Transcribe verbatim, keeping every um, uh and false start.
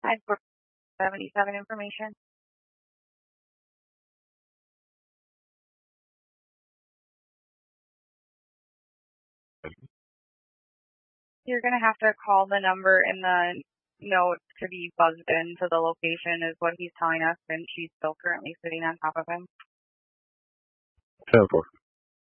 I've got seventy-seven information. You're going to have to call the number in the note to be buzzed into the location is what he's telling us, and she's still currently sitting on top of him. ten four.